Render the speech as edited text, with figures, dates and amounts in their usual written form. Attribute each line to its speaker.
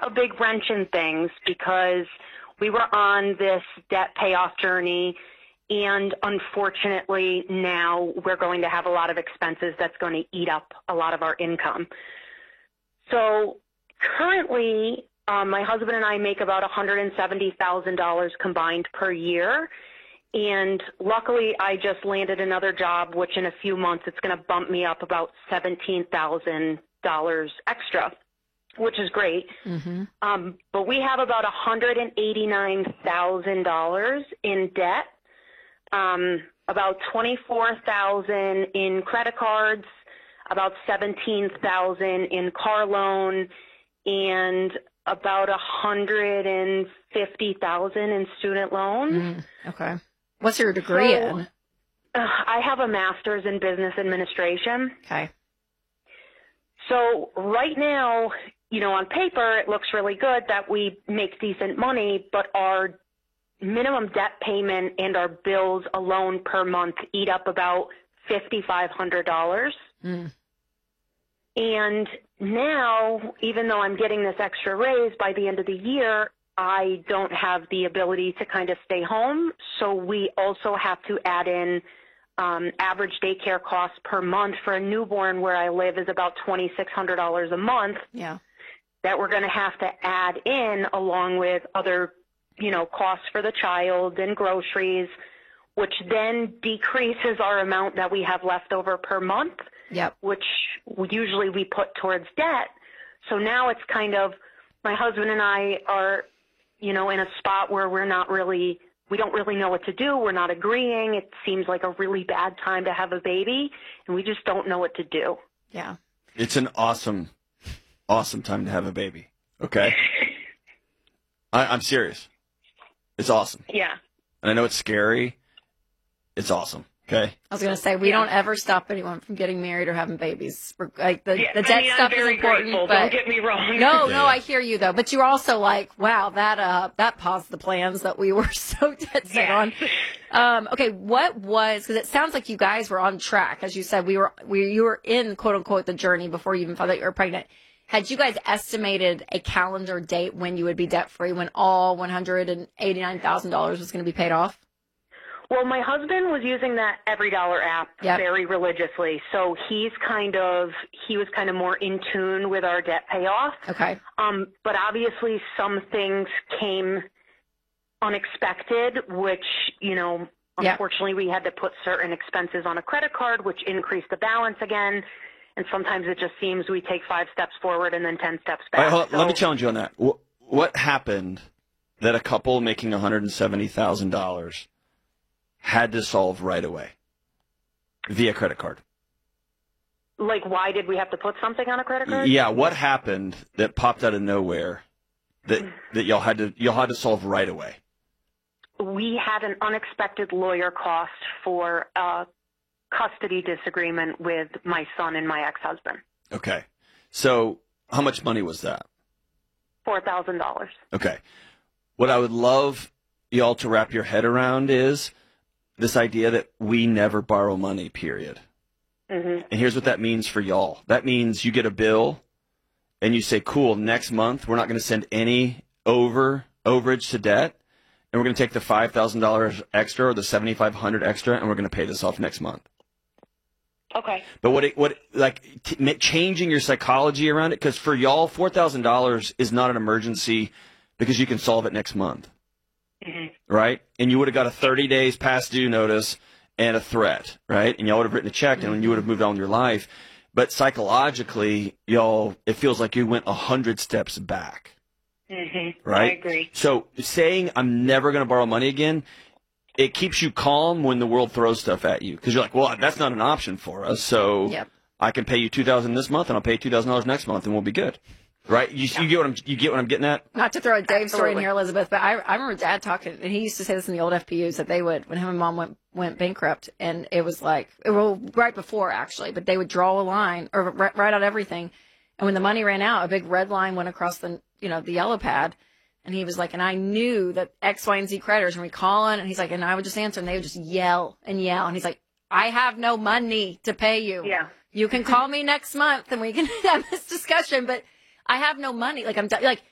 Speaker 1: a big wrench in things because we were on this debt payoff journey, and unfortunately now we're going to have a lot of expenses that's going to eat up a lot of our income. So currently, my husband and I make about $170,000 combined per year. And luckily, I just landed another job, which in a few months, it's going to bump me up about $17,000 extra, which is great.
Speaker 2: Mm-hmm.
Speaker 1: But we have about $189,000 in debt, about $24,000 in credit cards, about $17,000 in car loan, and about $150,000 in student loans.
Speaker 2: Okay. What's your degree in?
Speaker 1: I have a master's in business administration.
Speaker 2: Okay.
Speaker 1: So right now, on paper, it looks really good that we make decent money, but our minimum debt payment and our bills alone per month eat up about $5,500. And now, even though I'm getting this extra raise by the end of the year, I don't have the ability to kind of stay home. So we also have to add in average daycare costs per month for a newborn where I live is about $2,600 a month.
Speaker 2: Yeah.
Speaker 1: That we're going to have to add in along with other, costs for the child and groceries, which then decreases our amount that we have left over per month.
Speaker 2: Yep.
Speaker 1: Which usually we put towards debt. So now it's kind of, my husband and I are, in a spot where we don't really know what to do. We're not agreeing. It seems like a really bad time to have a baby, and we just don't know what to do.
Speaker 2: Yeah.
Speaker 3: It's an awesome time to have a baby. Okay? I'm serious. It's awesome.
Speaker 1: Yeah.
Speaker 3: And I know it's scary. It's awesome. Okay.
Speaker 2: I was going to say, we don't ever stop anyone from getting married or having babies. Like the debt stuff is important.
Speaker 1: Grateful,
Speaker 2: but
Speaker 1: don't get me wrong.
Speaker 2: No, I hear you though. But you're also like, wow, that paused the plans that we were so dead set on. Okay, because it sounds like you guys were on track, as you said. You were in quote unquote the journey before you even found out you were pregnant. Had you guys estimated a calendar date when you would be debt free, when all $189,000 was going to be paid off?
Speaker 1: Well, my husband was using that EveryDollar app very religiously, so he was kind of more in tune with our debt payoff.
Speaker 2: Okay.
Speaker 1: But obviously some things came unexpected, which, unfortunately we had to put certain expenses on a credit card, which increased the balance again. And sometimes it just seems we take 5 steps forward and then 10 steps back.
Speaker 3: All right, let me challenge you on that. What happened that a couple making $170,000 had to solve right away via credit card?
Speaker 1: Like, why did we have to put something on a credit card?
Speaker 3: Yeah, what happened that popped out of nowhere that y'all had to solve right away?
Speaker 1: We had an unexpected lawyer cost for a custody disagreement with my son and my ex-husband.
Speaker 3: Okay. So how much money was that?
Speaker 1: $4,000.
Speaker 3: Okay. What I would love y'all to wrap your head around is this idea that we never borrow money, period.
Speaker 1: Mm-hmm.
Speaker 3: And here's what that means for y'all. That means you get a bill and you say, cool, next month we're not going to send any overage to debt, and we're going to take the $5,000 extra or the $7,500 extra, and we're going to pay this off next month.
Speaker 1: Okay.
Speaker 3: But changing your psychology around it, because for y'all, $4,000 is not an emergency because you can solve it next month. Mm-hmm. Right? And you would have got a 30 days past due notice and a threat, right? And y'all would have written a check and you would have moved on with your life. But psychologically, y'all, it feels like you went 100 steps back.
Speaker 1: Mm-hmm.
Speaker 3: Right?
Speaker 1: I agree.
Speaker 3: So saying I'm never going to borrow money again, it keeps you calm when the world throws stuff at you. Because you're like, well, that's not an option for us. So I can pay you $2,000 this month and I'll pay you $2,000 next month and we'll be good. Right? You get what I'm getting at?
Speaker 2: Not to throw a Dave story in here, Elizabeth, but I remember Dad talking, and he used to say this in the old FPUs, that they would, when him and Mom went bankrupt, and it was like, well, right before actually, but they would draw a line or write out everything. And when the money ran out, a big red line went across the yellow pad. And he was like, and I knew that X, Y, and Z creditors, and we call in, and he's like, and I would just answer, and they would just yell and yell. And he's like, I have no money to pay you. Yeah. You can call me next month, and we can have this discussion, but I have no money. Like,